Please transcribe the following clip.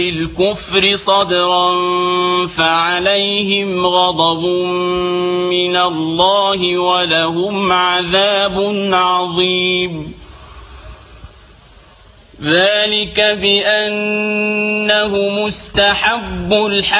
الكفر صدرا فعليهم غضب من الله ولهم عذاب عظيم. ذلك بأنه مستحب الحياة